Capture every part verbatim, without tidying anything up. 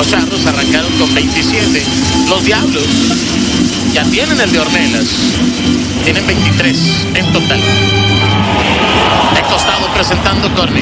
Los Charros arrancaron con veintisiete. Los Diablos ya tienen el de Ornelas. Tienen veintitrés en total. De costado presentando Corny.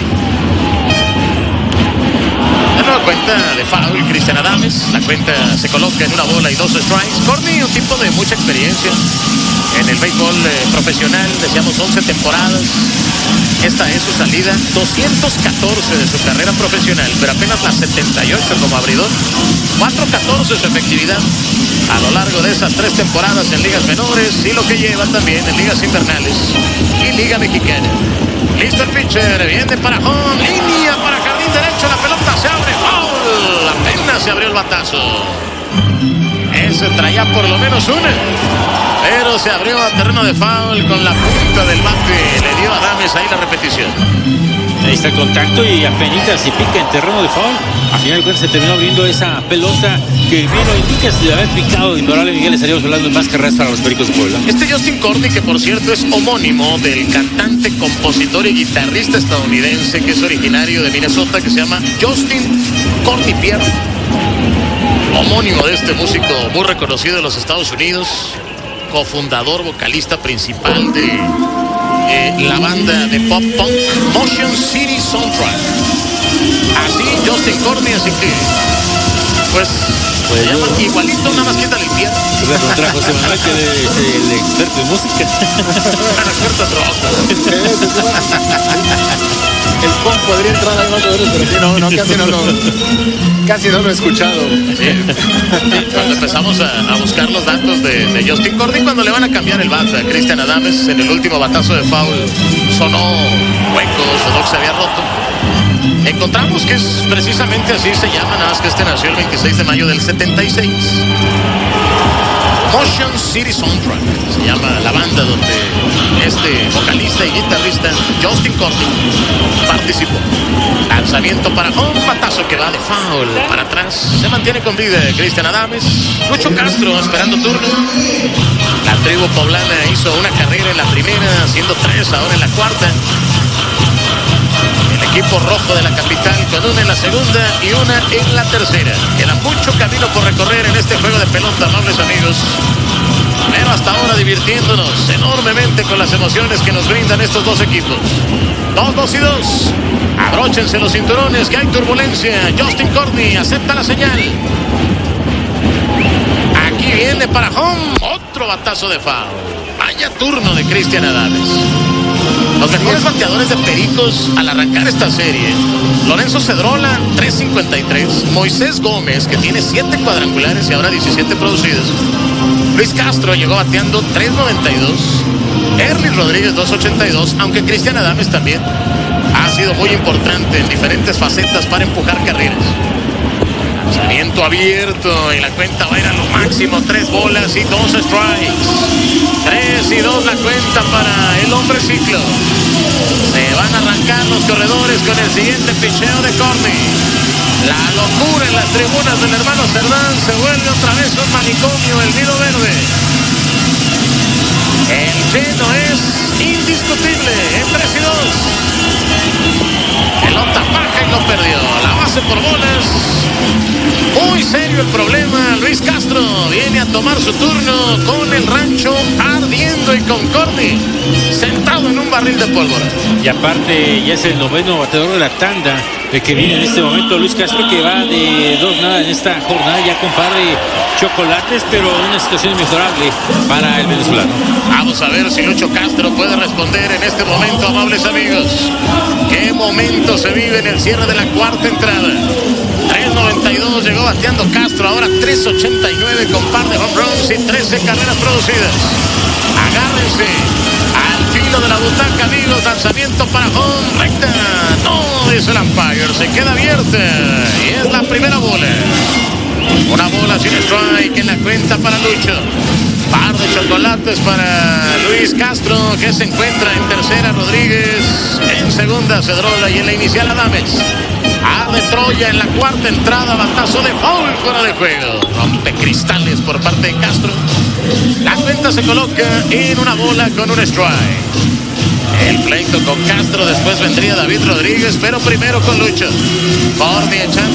De nueva cuenta de foul, Cristian Adames. La cuenta se coloca en una bola y dos strikes. Corny, un tipo de mucha experiencia en el béisbol eh, profesional. Decíamos once temporadas. Esta es su salida, doscientos catorce de su carrera profesional, pero apenas las setenta y ocho como abridor. cuatro catorce su efectividad a lo largo de esas tres temporadas en ligas menores y lo que lleva también en ligas invernales y liga mexicana. Listo el pitcher, viene para home, línea para jardín derecho, la pelota se abre, foul, apenas se abrió el batazo. Ese traía por lo menos una, pero se abrió a terreno de foul con la punta del bate, le dio a Adames ahí la repetición. Ahí está el contacto y apenas si pica en terreno de foul. A final de cuentas se terminó abriendo esa pelota que bien lo indica. Si de haber picado Indorable Miguel, estaríamos hablando de más carreras para los Pericos de Puebla. Este Justin Corny, que por cierto es homónimo del cantante, compositor y guitarrista estadounidense que es originario de Minnesota, que se llama Justin Corny Pierre. Homónimo de este músico muy reconocido de los Estados Unidos, cofundador, vocalista principal de eh, la banda de pop punk Motion City Soundtrack. Así Justin Corny, así que pues, pues se llama igualito, nada más quítale el pie. Te voy a preguntar a José Manuel, que es el experto en música. El experto en rock. El punk podría entrar a otro, pero sí, no, no, casi no lo, casi no lo he escuchado. Sí, sí, cuando empezamos a, a buscar los datos de, de Justin Corny, cuando le van a cambiar el bat a Cristian Adames en el último batazo de foul, sonó hueco, sonó que se había roto. Encontramos que es precisamente así se llama, nada más que este nació el veintiséis de mayo del setenta y seis. Motion City Soundtrack se llama la banda donde este vocalista y guitarrista Justin Corny participó. Lanzamiento para home, batazo que va de foul para atrás. Se mantiene con vida Cristian Adames. Lucho Castro esperando turno. La tribu poblana hizo una carrera en la primera, haciendo tres ahora en la cuarta. El equipo rojo de la capital con una en la segunda y una en la tercera. Queda mucho camino por recorrer en este juego de pelota, amables amigos. Pero hasta ahora divirtiéndonos enormemente con las emociones que nos brindan estos dos equipos. Dos, dos y dos. Abróchense los cinturones, que hay turbulencia. Justin Corny acepta la señal. Aquí viene para home. Otro batazo de foul. Vaya turno de Cristian Adames. Los mejores bateadores de Pericos al arrancar esta serie: Lorenzo Cedrola, tres cincuenta y tres. Moisés Gómez, que tiene siete cuadrangulares y ahora diecisiete producidos. Luis Castro llegó bateando tres noventa y dos. Erlis Rodríguez, dos ochenta y dos. Aunque Cristian Adames también ha sido muy importante en diferentes facetas para empujar carreras. Lanzamiento abierto y la cuenta va a ir a lo máximo. Tres bolas y dos strikes. Tres y dos la cuenta para el hombre ciclo. Se van a arrancar los corredores con el siguiente picheo de Corny. La locura en las tribunas del hermano Cerdán. Se vuelve otra vez un manicomio el nido verde. El lleno es indiscutible en tres y dos. Pelota baja y lo perdió. La base por bolas. Muy serio el problema. Luis Castro viene a tomar su turno con el rancho ardiendo y con Corny sentado en un barril de pólvora. Y aparte ya es el noveno bateador de la tanda el que viene en este momento, Luis Castro, que va de dos nada en esta jornada, ya con par de chocolates, pero una situación inmejorable para el venezolano. Vamos a ver si Lucho Castro puede responder en este momento, amables amigos. ¿Qué momento se vive en el cierre de la cuarta entrada? tres noventa y dos llegó bateando Castro, ahora tres ochenta y nueve con par de home runs y trece carreras producidas. Agárrense al filo de la butaca, amigos. Lanzamiento para home, recta. No, dice el umpire, se queda abierta y es la primera bola. Una bola sin strike en la cuenta para Lucho. Par de chocolates para Luis Castro, que se encuentra en tercera Rodríguez, en segunda Cedrola y en la inicial Adames. Arde Troya en la cuarta entrada, batazo de foul fuera de juego. Rompe cristales por parte de Castro. La cuenta se coloca en una bola con un strike. El pleito con Castro, después vendría David Rodríguez, pero primero con Lucho. Corny echando